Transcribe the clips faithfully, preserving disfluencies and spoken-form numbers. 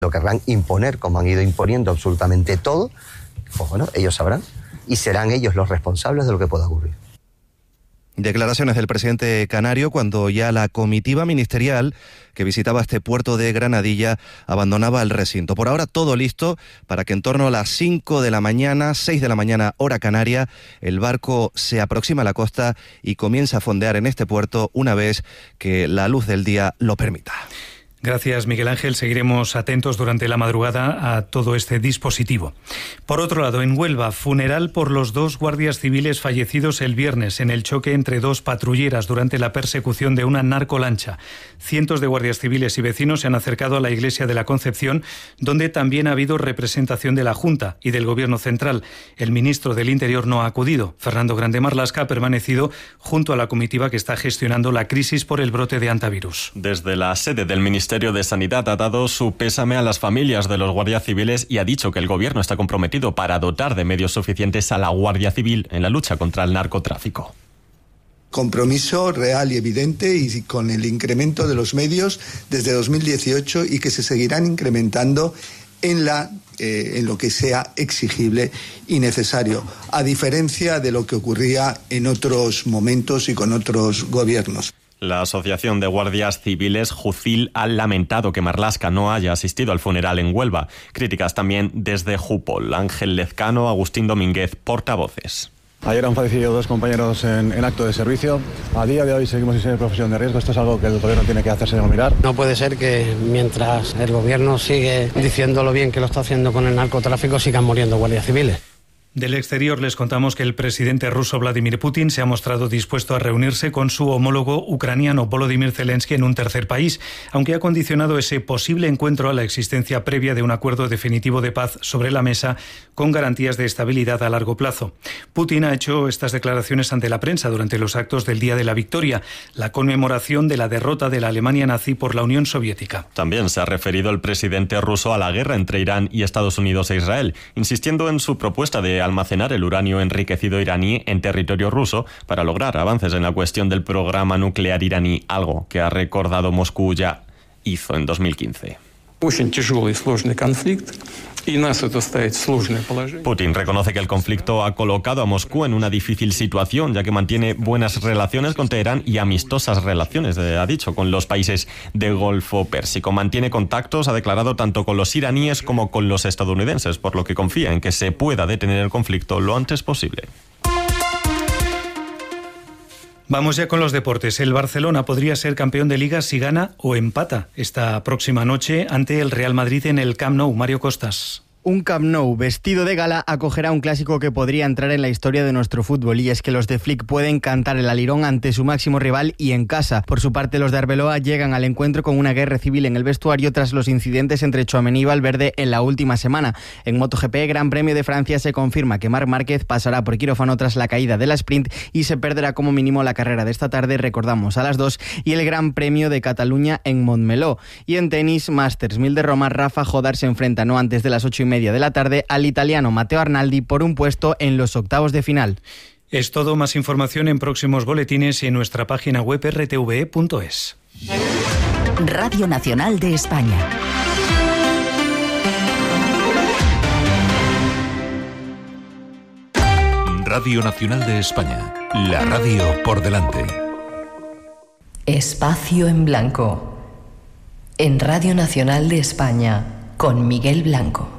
lo querrán imponer, como han ido imponiendo absolutamente todo, pues bueno, ellos sabrán y serán ellos los responsables de lo que pueda ocurrir. Declaraciones del presidente canario cuando ya la comitiva ministerial que visitaba este puerto de Granadilla abandonaba el recinto. Por ahora todo listo para que en torno a las cinco de la mañana, seis de la mañana hora canaria, el barco se aproxima a la costa y comienza a fondear en este puerto una vez que la luz del día lo permita. Gracias, Miguel Ángel. Seguiremos atentos durante la madrugada a todo este dispositivo. Por otro lado, en Huelva, funeral por los dos guardias civiles fallecidos el viernes en el choque entre dos patrulleras durante la persecución de una narcolancha. Cientos de guardias civiles y vecinos se han acercado a la iglesia de la Concepción, donde también ha habido representación de la Junta y del Gobierno central. El ministro del Interior no ha acudido. Fernando Grande Marlaska ha permanecido junto a la comitiva que está gestionando la crisis por el brote de hantavirus. Desde la sede del Ministerio El Ministerio de Sanidad ha dado su pésame a las familias de los guardias civiles y ha dicho que el Gobierno está comprometido para dotar de medios suficientes a la Guardia Civil en la lucha contra el narcotráfico. Compromiso real y evidente y con el incremento de los medios desde dos mil dieciocho y que se seguirán incrementando en, la, eh, en lo que sea exigible y necesario, a diferencia de lo que ocurría en otros momentos y con otros gobiernos. La Asociación de Guardias Civiles, Jucil, ha lamentado que Marlaska no haya asistido al funeral en Huelva. Críticas también desde Jupol. Ángel Lezcano, Agustín Domínguez, portavoces. Ayer han fallecido dos compañeros en, en acto de servicio. A día de hoy seguimos sin ser profesión de riesgo. Esto es algo que el Gobierno tiene que hacerse mirar. No puede ser que mientras el Gobierno sigue diciendo lo bien que lo está haciendo con el narcotráfico, sigan muriendo guardias civiles. Del exterior les contamos que el presidente ruso Vladimir Putin se ha mostrado dispuesto a reunirse con su homólogo ucraniano Volodymyr Zelensky en un tercer país, aunque ha condicionado ese posible encuentro a la existencia previa de un acuerdo definitivo de paz sobre la mesa con garantías de estabilidad a largo plazo. Putin ha hecho estas declaraciones ante la prensa durante los actos del Día de la Victoria, la conmemoración de la derrota de la Alemania nazi por la Unión Soviética. También se ha referido el presidente ruso a la guerra entre Irán y Estados Unidos e Israel, insistiendo en su propuesta de almacenar el uranio enriquecido iraní en territorio ruso para lograr avances en la cuestión del programa nuclear iraní, algo que ha recordado Moscú ya hizo en dos mil quince. Putin reconoce que el conflicto ha colocado a Moscú en una difícil situación, ya que mantiene buenas relaciones con Teherán y amistosas relaciones, ha dicho, con los países del Golfo Pérsico. Mantiene contactos, ha declarado, tanto con los iraníes como con los estadounidenses, por lo que confía en que se pueda detener el conflicto lo antes posible. Vamos ya con los deportes. El Barcelona podría ser campeón de Liga si gana o empata esta próxima noche ante el Real Madrid en el Camp Nou. Mario Costas. Un Camp Nou vestido de gala acogerá un clásico que podría entrar en la historia de nuestro fútbol, y es que los de Flick pueden cantar el alirón ante su máximo rival y en casa. Por su parte, los de Arbeloa llegan al encuentro con una guerra civil en el vestuario tras los incidentes entre Tchouaméni y Valverde en la última semana. En MotoGP, Gran Premio de Francia, se confirma que Marc Márquez pasará por quirófano tras la caída de la sprint y se perderá como mínimo la carrera de esta tarde, recordamos, a las dos, y el Gran Premio de Cataluña en Montmeló. Y en tenis, Masters mil de Roma, Rafa Jodar se enfrenta no antes de las ocho y media de la tarde al italiano Matteo Arnaldi por un puesto en los octavos de final. Es todo. Más información en próximos boletines y en nuestra página web erre te ve punto es. Radio Nacional de España. Radio Nacional de España. La radio por delante. Espacio en Blanco. En Radio Nacional de España, con Miguel Blanco.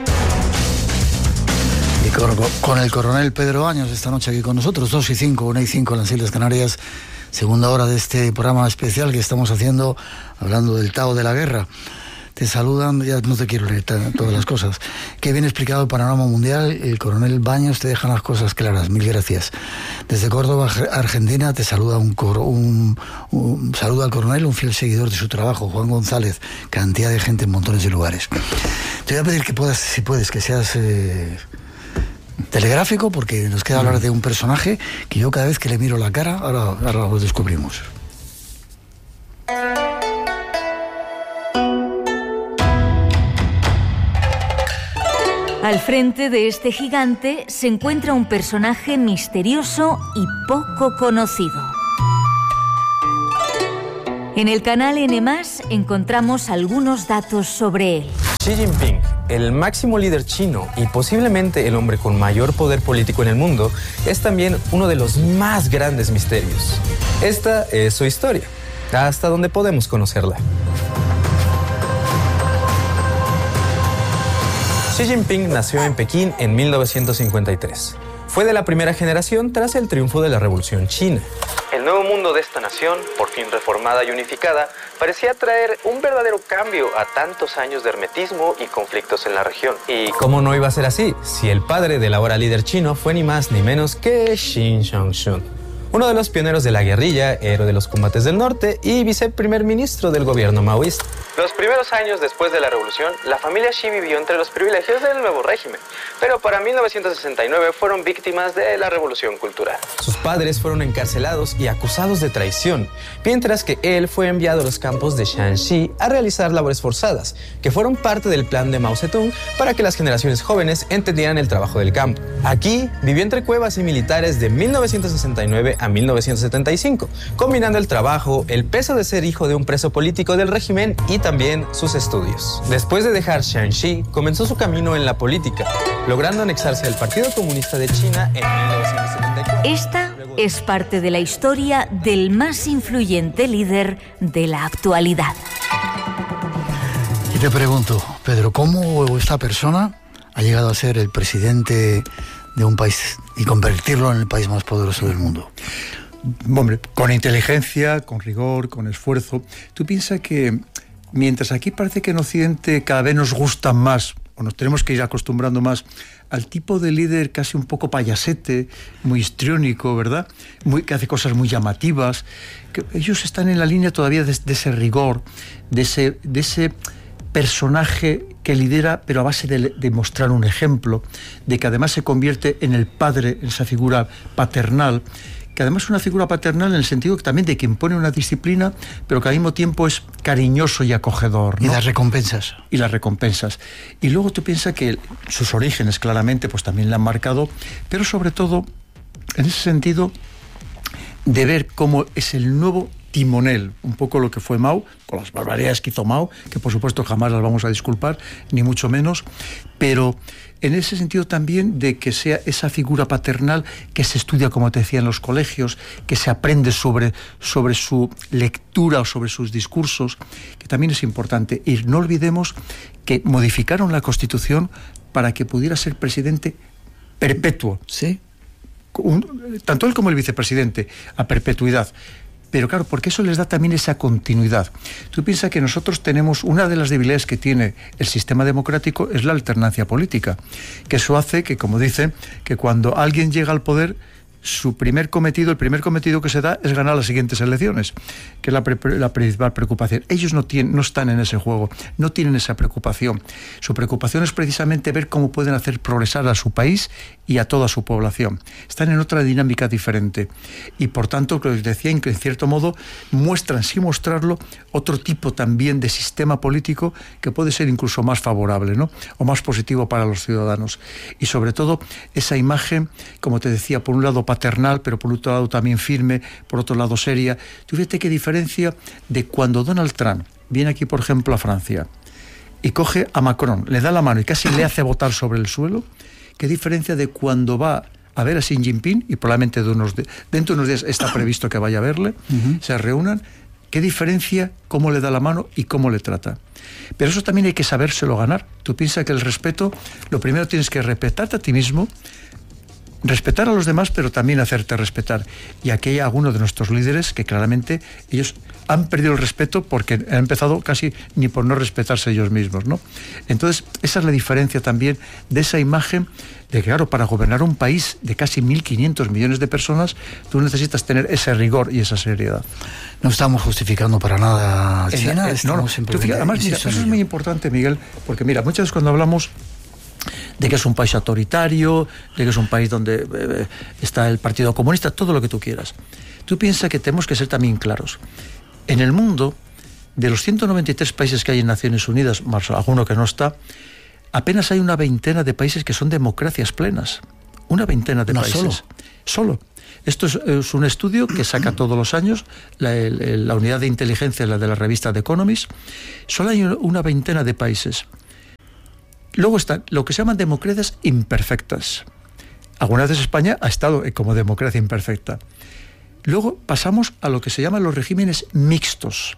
Y con, con el coronel Pedro Áñez esta noche aquí con nosotros, dos y cinco, una y cinco en las Islas Canarias, segunda hora de este programa especial que estamos haciendo, hablando del Tao de la guerra. Te saludan, ya no te quiero leer todas las cosas. Qué bien explicado el panorama mundial, el coronel Baños te deja las cosas claras, mil gracias. Desde Córdoba, Argentina, te saluda un, un, un saludo al coronel, un fiel seguidor de su trabajo, Juan González, cantidad de gente en montones de lugares. Te voy a pedir que puedas, si puedes, que seas eh, telegráfico, porque nos queda hablar de un personaje que yo cada vez que le miro la cara, ahora, ahora lo descubrimos. Al frente de este gigante se encuentra un personaje misterioso y poco conocido. En el canal N más, encontramos algunos datos sobre él. Xi Jinping, el máximo líder chino y posiblemente el hombre con mayor poder político en el mundo, es también uno de los más grandes misterios. Esta es su historia, hasta donde podemos conocerla. Xi Jinping nació en Pekín en mil novecientos cincuenta y tres. Fue de la primera generación tras el triunfo de la Revolución China. El nuevo mundo de esta nación, por fin reformada y unificada, parecía traer un verdadero cambio a tantos años de hermetismo y conflictos en la región. ¿Y cómo no iba a ser así, si el padre del ahora líder chino fue ni más ni menos que Qin Shi Huang, uno de los pioneros de la guerrilla, héroe de los combates del norte y viceprimer ministro del gobierno maoísta? Los primeros años después de la revolución, la familia Xi vivió entre los privilegios del nuevo régimen, pero para mil novecientos sesenta y nueve fueron víctimas de la revolución cultural. Sus padres fueron encarcelados y acusados de traición, mientras que él fue enviado a los campos de Shanxi a realizar labores forzadas, que fueron parte del plan de Mao Zedong para que las generaciones jóvenes entendieran el trabajo del campo. Aquí vivió entre cuevas y militares de mil novecientos sesenta y nueve a mil novecientos setenta y cinco, combinando el trabajo, el peso de ser hijo de un preso político del régimen y también sus estudios. Después de dejar Shanxi, comenzó su camino en la política, logrando anexarse al Partido Comunista de China en mil novecientos setenta y cuatro. Esta es parte de la historia del más influyente líder de la actualidad. Y te pregunto, Pedro, ¿cómo esta persona ha llegado a ser el presidente de un país y convertirlo en el país más poderoso del mundo? Hombre, con inteligencia, con rigor, con esfuerzo. Tú piensas que mientras aquí parece que en Occidente cada vez nos gusta más, o nos tenemos que ir acostumbrando más al tipo de líder casi un poco payasete, muy histriónico, ¿verdad? Muy, que hace cosas muy llamativas. Que ellos están en la línea todavía de, de ese rigor, de ese, de ese personaje que lidera, pero a base de, de mostrar un ejemplo, de que además se convierte en el padre, en esa figura paternal, que además es una figura paternal en el sentido que también de que impone una disciplina, pero que al mismo tiempo es cariñoso y acogedor, ¿no? Y las recompensas. Y las recompensas. Y luego tú piensas que sus orígenes claramente pues también le han marcado, pero sobre todo, en ese sentido, de ver cómo es el nuevo timonel, un poco lo que fue Mao, con las barbaridades que hizo Mao, que por supuesto jamás las vamos a disculpar, ni mucho menos, pero en ese sentido también de que sea esa figura paternal que se estudia, como te decía, en los colegios, que se aprende sobre, sobre su lectura o sobre sus discursos, que también es importante. Y no olvidemos que modificaron la Constitución para que pudiera ser presidente perpetuo. Sí. Un, tanto él como el vicepresidente, a perpetuidad. Pero claro, porque eso les da también esa continuidad. Tú piensas que nosotros tenemos, una de las debilidades que tiene el sistema democrático es la alternancia política, que eso hace que, como dicen, que cuando alguien llega al poder, su primer cometido, el primer cometido que se da es ganar las siguientes elecciones, que es la, pre la principal preocupación. Ellos no, tienen, no están en ese juego, no tienen esa preocupación. Su preocupación es precisamente ver cómo pueden hacer progresar a su país y a toda su población. Están en otra dinámica diferente y por tanto, como les decía, en cierto modo muestran, sin mostrarlo, otro tipo también de sistema político que puede ser incluso más favorable, ¿no? O más positivo para los ciudadanos. Y sobre todo esa imagen, como te decía, por un lado paternal, pero por otro lado también firme, por otro lado seria. Tú fíjate qué diferencia de cuando Donald Trump viene aquí, por ejemplo, a Francia y coge a Macron, le da la mano y casi le hace botar sobre el suelo. Qué diferencia de cuando va a ver a Xi Jinping, y probablemente de unos de, dentro de unos días está previsto que vaya a verle, uh-huh. se reúnan. Qué diferencia cómo le da la mano y cómo le trata. Pero eso también hay que sabérselo ganar. Tú piensas que el respeto, lo primero tienes que respetarte a ti mismo, respetar a los demás, pero también hacerte respetar. Y aquí hay algunos de nuestros líderes que claramente ellos han perdido el respeto porque han empezado casi ni por no respetarse ellos mismos, ¿no? Entonces, esa es la diferencia también de esa imagen de que, claro, para gobernar un país de casi mil quinientos millones de personas, tú necesitas tener ese rigor y esa seriedad. No estamos justificando para nada a China. No, no. Tú fíjate, además, mira, eso es muy importante, Miguel, porque mira, muchas veces cuando hablamos de que es un país autoritario, de que es un país donde eh, está el Partido Comunista, todo lo que tú quieras. Tú piensas que tenemos que ser también claros. En el mundo, de los ciento noventa y tres países que hay en Naciones Unidas, más alguno que no está, apenas hay una veintena de países que son democracias plenas. Una veintena de no, países. Solo. Solo. Esto es, es un estudio que saca todos los años la, el, la unidad de inteligencia, la de la revista The Economist. Solo hay una veintena de países. Luego están lo que se llaman democracias imperfectas. Algunas veces España ha estado como democracia imperfecta. Luego pasamos a lo que se llaman los regímenes mixtos.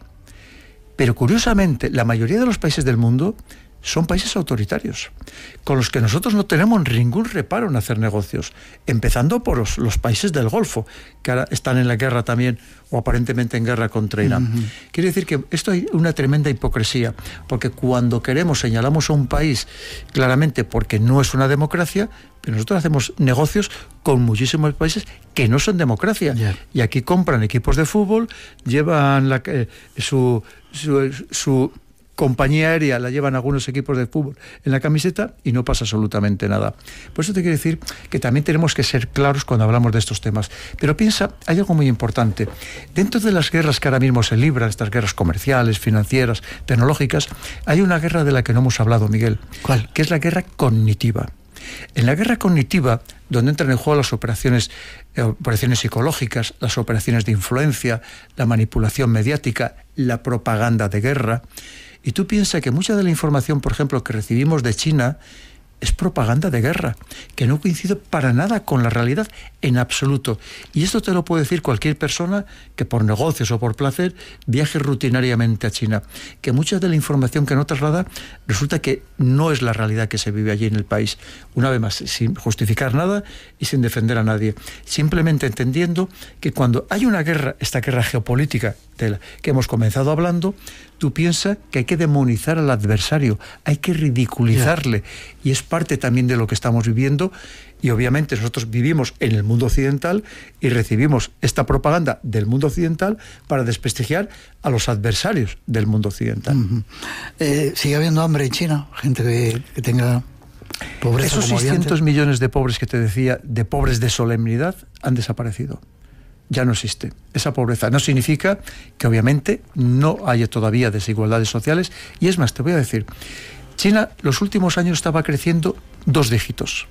Pero curiosamente, la mayoría de los países del mundo son países autoritarios, con los que nosotros no tenemos ningún reparo en hacer negocios, empezando por los, los países del Golfo, que ahora están en la guerra también, o aparentemente en guerra contra Irán. Uh-huh. Quiere decir que esto hay una tremenda hipocresía, porque cuando queremos señalamos a un país claramente porque no es una democracia, pero nosotros hacemos negocios con muchísimos países que no son democracia. Yeah. Y aquí compran equipos de fútbol, llevan la, eh, su... su, su compañía aérea, la llevan algunos equipos de fútbol en la camiseta y no pasa absolutamente nada. Por eso te quiero decir que también tenemos que ser claros cuando hablamos de estos temas. Pero piensa, hay algo muy importante. Dentro de las guerras que ahora mismo se libran, estas guerras comerciales, financieras, tecnológicas, hay una guerra de la que no hemos hablado, Miguel. ¿Cuál? Que es la guerra cognitiva. En la guerra cognitiva, donde entran en juego las operaciones, eh, operaciones psicológicas, las operaciones de influencia, la manipulación mediática, la propaganda de guerra. Y tú piensas que mucha de la información, por ejemplo, que recibimos de China es propaganda de guerra, que no coincide para nada con la realidad en absoluto. Y esto te lo puede decir cualquier persona que por negocios o por placer viaje rutinariamente a China, que mucha de la información que no traslada resulta que no es la realidad que se vive allí en el país. Una vez más, sin justificar nada y sin defender a nadie. Simplemente entendiendo que cuando hay una guerra, esta guerra geopolítica de la que hemos comenzado hablando, tú piensas que hay que demonizar al adversario, hay que ridiculizarle. Y es parte también de lo que estamos viviendo. Y obviamente nosotros vivimos en el mundo occidental y recibimos esta propaganda del mundo occidental para desprestigiar a los adversarios del mundo occidental. Uh-huh. eh, ¿Sigue habiendo hambre en China? Gente que, que tenga pobreza. Esos como seiscientos millones de pobres que te decía, de pobres de solemnidad, han desaparecido. Ya no existe. Esa pobreza no significa que obviamente no haya todavía desigualdades sociales. Y es más, te voy a decir, China los últimos años estaba creciendo dos dígitos,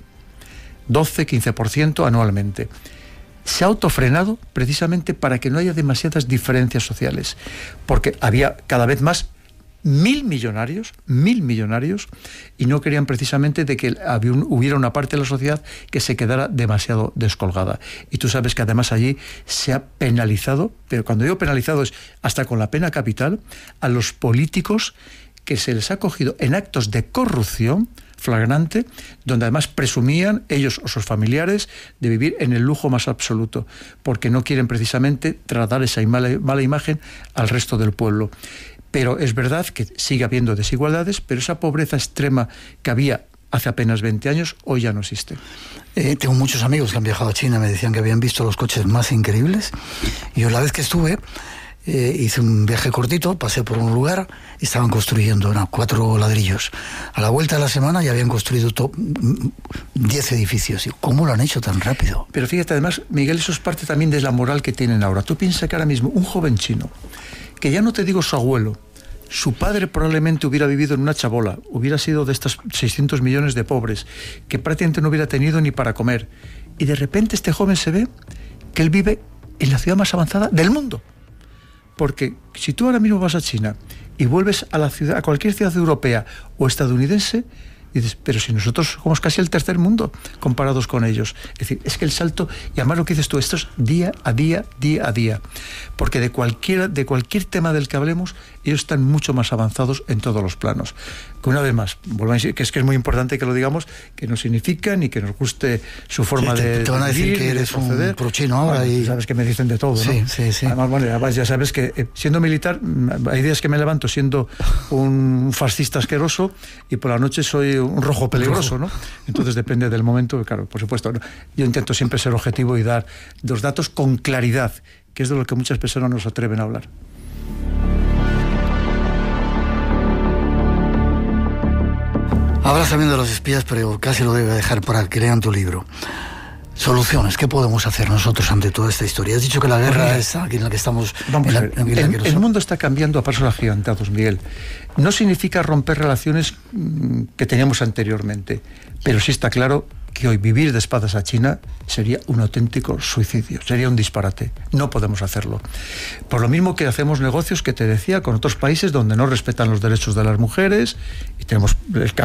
doce, quince por ciento anualmente. Se ha autofrenado precisamente para que no haya demasiadas diferencias sociales, porque había cada vez más mil millonarios, mil millonarios, y no querían precisamente de que había un, hubiera una parte de la sociedad que se quedara demasiado descolgada. Y tú sabes que además allí se ha penalizado, pero cuando digo penalizado es hasta con la pena capital, a los políticos que se les ha cogido en actos de corrupción flagrante, donde además presumían ellos o sus familiares de vivir en el lujo más absoluto, porque no quieren precisamente tratar esa mala, mala imagen al resto del pueblo. Pero es verdad que sigue habiendo desigualdades, pero esa pobreza extrema que había hace apenas veinte años, hoy ya no existe. Eh, tengo muchos amigos que han viajado a China, me decían que habían visto los coches más increíbles. Y yo la vez que estuve, eh, hice un viaje cortito, pasé por un lugar y estaban construyendo no, cuatro ladrillos. A la vuelta de la semana ya habían construido to- diez edificios. Y ¿cómo lo han hecho tan rápido? Pero fíjate, además, Miguel, eso es parte también de la moral que tienen ahora. Tú piensas que ahora mismo un joven chino, que ya no te digo su abuelo, su padre probablemente hubiera vivido en una chabola, hubiera sido de estos seiscientos millones de pobres, que prácticamente no hubiera tenido ni para comer. Y de repente este joven se ve que él vive en la ciudad más avanzada del mundo. Porque si tú ahora mismo vas a China y vuelves a la ciudad, a cualquier ciudad europea o estadounidense, dices, pero si nosotros somos casi el tercer mundo comparados con ellos. Es decir, es que el salto, y además lo que dices tú, esto es día a día, día a día. Porque de cualquier, de cualquier tema del que hablemos, ellos están mucho más avanzados en todos los planos. Que una vez más, vuelvo a decir que es que es muy importante que lo digamos, que no significa ni que nos guste su forma sí, te, de. Te van a decir vivir, que eres un pro-chino ahora. Bueno, y... sabes que me dicen de todo, sí, ¿no? Sí, sí. Además, bueno, además ya sabes que eh, siendo militar, hay días que me levanto siendo un fascista asqueroso y por la noche soy un rojo peligroso, ¿no? Entonces depende del momento, claro, por supuesto, ¿no? Yo intento siempre ser objetivo y dar los datos con claridad, que es de lo que muchas personas no se atreven a hablar. Hablas también de los espías, pero casi lo debe dejar para que lean tu libro. Soluciones, ¿qué podemos hacer nosotros ante toda esta historia? Has dicho que la guerra pues está aquí en la que estamos... Vamos en la, a ver, en la el, que nos... el mundo está cambiando a pasos agigantados, Miguel. No significa romper relaciones que teníamos anteriormente, pero sí está claro que hoy vivir de espaldas a China sería un auténtico suicidio, sería un disparate. No podemos hacerlo. Por lo mismo que hacemos negocios, que te decía, con otros países donde no respetan los derechos de las mujeres, y tenemos el caso